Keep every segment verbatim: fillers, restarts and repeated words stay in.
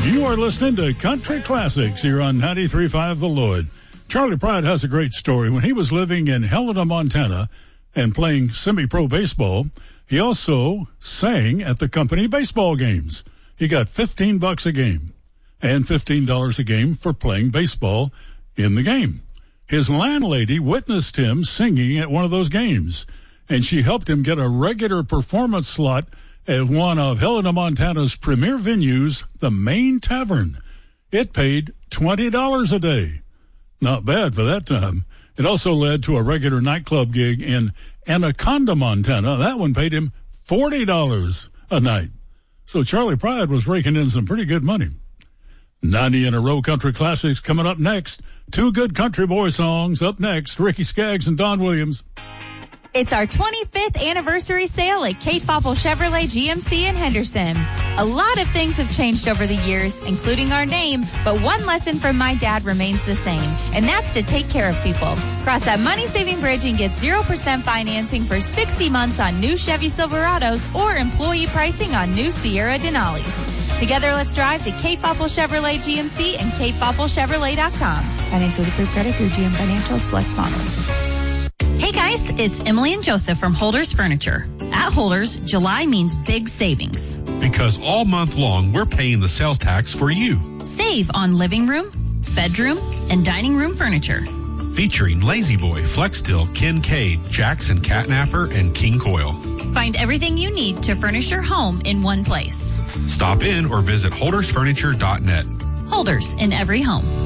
You are listening to Country Classics here on ninety-three point five The Lloyd. Charlie Pride has a great story. When he was living in Helena, Montana, and playing semi-pro baseball, he also sang at the company baseball games. He got fifteen bucks a game and fifteen dollars a game for playing baseball in the game. His landlady witnessed him singing at one of those games, and she helped him get a regular performance slot at one of Helena, Montana's premier venues, the Main Tavern. It paid twenty dollars a day. Not bad for that time. It also led to a regular nightclub gig in Anaconda, Montana. That one paid him forty dollars a night. So Charlie Pride was raking in some pretty good money. ninety in a row country classics coming up next. Two good country boy songs up next. Ricky Skaggs and Don Williams. It's our twenty-fifth anniversary sale at Kate Foppel Chevrolet G M C in Henderson. A lot of things have changed over the years, including our name, but one lesson from my dad remains the same, and that's to take care of people. Cross that money-saving bridge and get zero percent financing for sixty months on new Chevy Silverados or employee pricing on new Sierra Denali's. Together, let's drive to Kate Foppel Chevrolet G M C and kate foppel chevrolet dot com. Finance with approved credit through G M Financial Select Models. Hey guys, it's Emily and Joseph from Holders Furniture. At Holders, July means big savings. Because all month long, we're paying the sales tax for you. Save on living room, bedroom, and dining room furniture. Featuring Lazy Boy, Flexsteel, Kincaid, Jackson Catnapper, and King Coil. Find everything you need to furnish your home in one place. Stop in or visit holders furniture dot net. Holders in every home.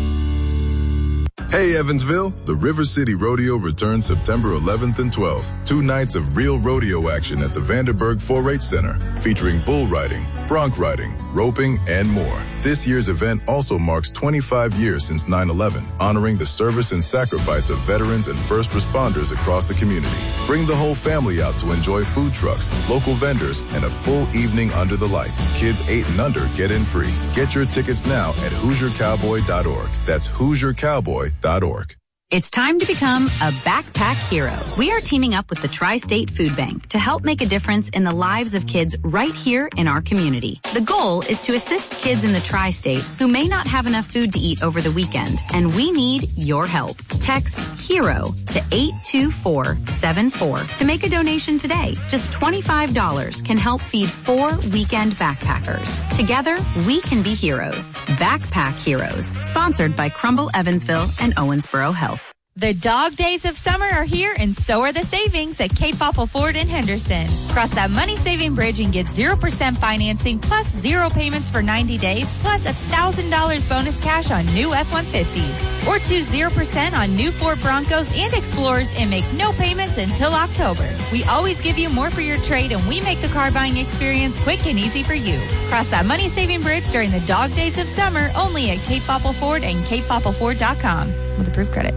Hey, Evansville, the River City Rodeo returns September eleventh and twelfth. Two nights of real rodeo action at the Vanderburg four H Center, featuring bull riding, bronc riding, roping, and more. This year's event also marks twenty-five years since nine eleven, honoring the service and sacrifice of veterans and first responders across the community. Bring the whole family out to enjoy food trucks, local vendors, and a full evening under the lights. Kids eight and under get in free. Get your tickets now at hoosier cowboy dot org. That's hoosier cowboy dot org. It's time to become a backpack hero. We are teaming up with the Tri-State Food Bank to help make a difference in the lives of kids right here in our community. The goal is to assist kids in the Tri-State who may not have enough food to eat over the weekend, and we need your help. Text HERO to eight two four seven four to make a donation today. Just twenty-five dollars can help feed four weekend backpackers. Together, we can be heroes. Backpack Heroes, sponsored by Crumble Evansville and Owensboro Health. The dog days of summer are here, and so are the savings at Kate Foppel Ford in Henderson. Cross that money-saving bridge and get zero percent financing plus zero payments for ninety days plus one thousand dollars bonus cash on new F one fifties. Or choose zero percent on new Ford Broncos and Explorers and make no payments until October. We always give you more for your trade, and we make the car buying experience quick and easy for you. Cross that money-saving bridge during the dog days of summer only at Kate Foppel Ford and kate foppel ford dot com with approved credit.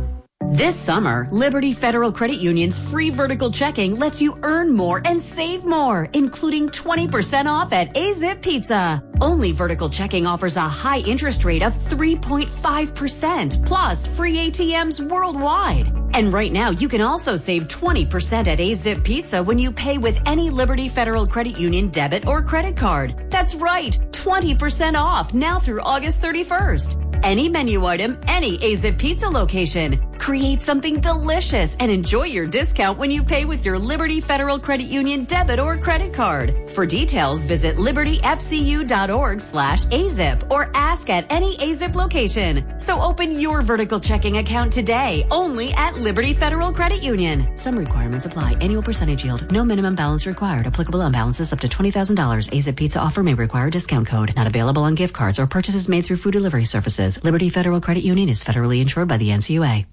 This summer, Liberty Federal Credit Union's free vertical checking lets you earn more and save more, including twenty percent off at A-Zip Pizza. Only vertical checking offers a high interest rate of three point five percent, plus free A T Ms worldwide. And right now, you can also save twenty percent at A-Zip Pizza when you pay with any Liberty Federal Credit Union debit or credit card. That's right, twenty percent off now through August thirty-first. Any menu item, any A-Zip Pizza location. Create something delicious and enjoy your discount when you pay with your Liberty Federal Credit Union debit or credit card. For details, visit liberty f c u dot org slash A zip or ask at any A-Zip location. So open your vertical checking account today, only at Liberty Federal Credit Union. Some requirements apply. Annual percentage yield. No minimum balance required. Applicable on balances up to twenty thousand dollars. A-Zip Pizza offer may require discount code. Not available on gift cards or purchases made through food delivery services. Liberty Federal Credit Union is federally insured by the N C U A.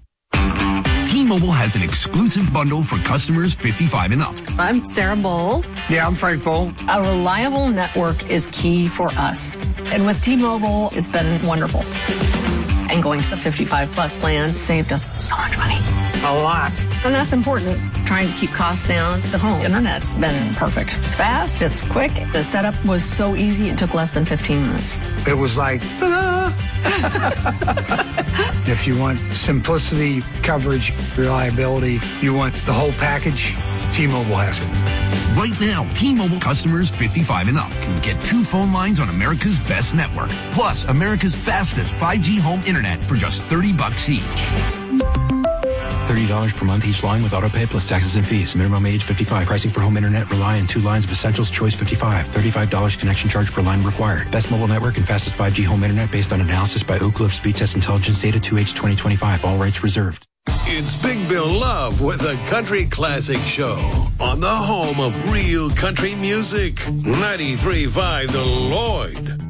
T-Mobile has an exclusive bundle for customers fifty-five and up. I'm Sarah Bowl. Yeah, I'm Frank Bowl. A reliable network is key for us. And with T-Mobile, it's been wonderful. And going to the fifty-five plus plan saved us so much money. A lot. And that's important. Trying to keep costs down. The home internet's been perfect. It's fast. It's quick. The setup was so easy. It took less than fifteen minutes. It was like, ta-da! If you want simplicity, coverage, reliability, you want the whole package, T-Mobile has it. Right now, T-Mobile customers fifty-five and up can get two phone lines on America's best network, plus America's fastest five G home internet for just thirty bucks each. thirty dollars per month each line with autopay plus taxes and fees. Minimum age fifty-five. Pricing for home internet rely on two lines of Essentials Choice fifty-five. thirty-five dollars connection charge per line required. Best mobile network and fastest five G home internet based on analysis by Ookla of Speed Test Intelligence data two H twenty twenty-five. All rights reserved. It's Big Bill Love with the Country Classic Show on the home of real country music. ninety-three point five The Lloyd.